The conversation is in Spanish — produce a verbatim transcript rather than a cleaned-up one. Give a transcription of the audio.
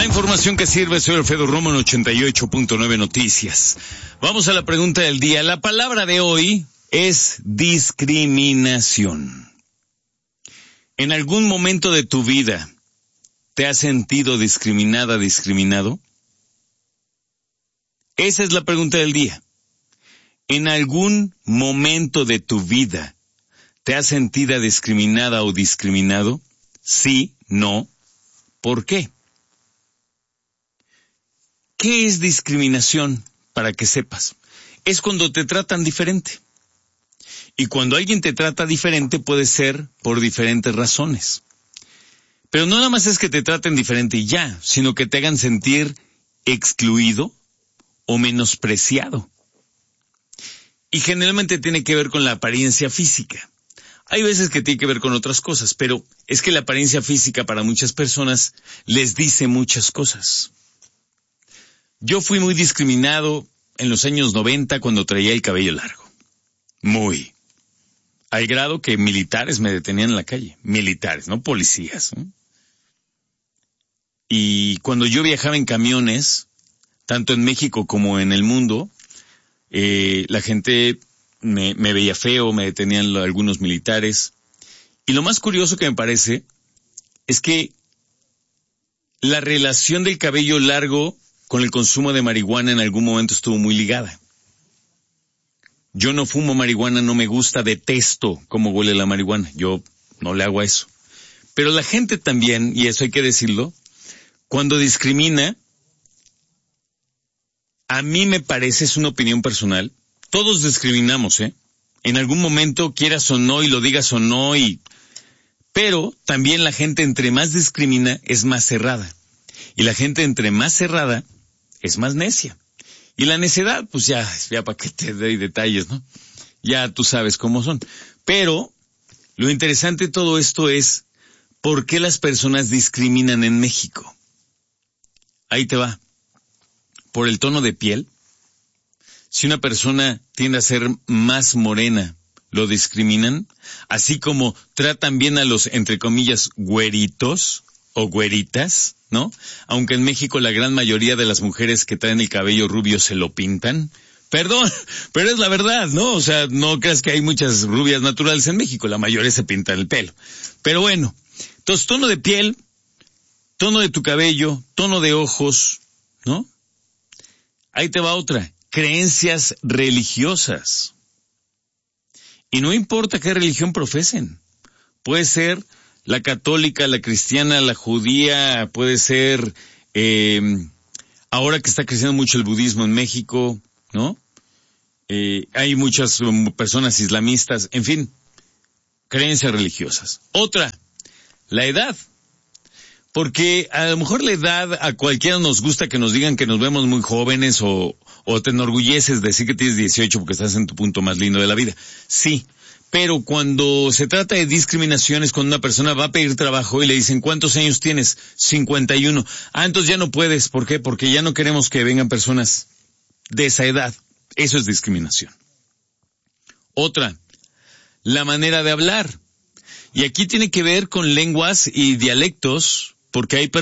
La información que sirve, soy Alfredo Romo en ochenta y ocho punto nueve Noticias. Vamos a la pregunta del día. La palabra de hoy es discriminación. ¿En algún momento de tu vida te has sentido discriminada, discriminado? Esa es la pregunta del día. ¿En algún momento de tu vida te has sentido discriminada o discriminado? Sí, no. ¿Por qué? ¿Qué es discriminación? Para que sepas. Es cuando te tratan diferente. Y cuando alguien te trata diferente puede ser por diferentes razones. Pero no nada más es que te traten diferente y ya, sino que te hagan sentir excluido o menospreciado. Y generalmente tiene que ver con la apariencia física. Hay veces que tiene que ver con otras cosas, pero es que la apariencia física para muchas personas les dice muchas cosas. Yo fui muy discriminado en los años noventa cuando traía el cabello largo. Muy. Al grado que militares me detenían en la calle. Militares, no policías, ¿eh? Y cuando yo viajaba en camiones, tanto en México como en el mundo, eh, la gente me, me veía feo, me detenían algunos militares. Y lo más curioso que me parece es que la relación del cabello largo con el consumo de marihuana en algún momento estuvo muy ligada. Yo no fumo marihuana, no me gusta, detesto cómo huele la marihuana. Yo no le hago a eso. Pero la gente también, y eso hay que decirlo, cuando discrimina, a mí me parece, es una opinión personal, todos discriminamos, ¿eh? En algún momento, quieras o no, y lo digas o no, y... pero también la gente entre más discrimina es más cerrada. Y la gente entre más cerrada es más necia. Y la necedad, pues ya, ya para que te doy detalles, ¿no? Ya tú sabes cómo son. Pero lo interesante de todo esto es ¿por qué las personas discriminan en México? Ahí te va. Por el tono de piel. Si una persona tiende a ser más morena, lo discriminan. Así como tratan bien a los, entre comillas, güeritos o güeritas, ¿no? Aunque en México la gran mayoría de las mujeres que traen el cabello rubio se lo pintan. Perdón, pero es la verdad, ¿no? O sea, no creas que hay muchas rubias naturales en México, la mayoría se pintan el pelo. Pero bueno, entonces tono de piel, tono de tu cabello, tono de ojos, ¿no? Ahí te va otra, creencias religiosas. Y no importa qué religión profesen, puede ser la católica, la cristiana, la judía, puede ser, eh, ahora que está creciendo mucho el budismo en México, ¿no? Eh, hay muchas um, personas islamistas, en fin, creencias religiosas. Otra, la edad. Porque a lo mejor la edad, a cualquiera nos gusta que nos digan que nos vemos muy jóvenes o, o te enorgulleces de decir que tienes dieciocho porque estás en tu punto más lindo de la vida. Sí. Pero cuando se trata de discriminaciones, cuando una persona va a pedir trabajo y le dicen, ¿cuántos años tienes? cincuenta y uno. Ah, entonces ya no puedes. ¿Por qué? Porque ya no queremos que vengan personas de esa edad. Eso es discriminación. Otra, la manera de hablar. Y aquí tiene que ver con lenguas y dialectos, porque hay personas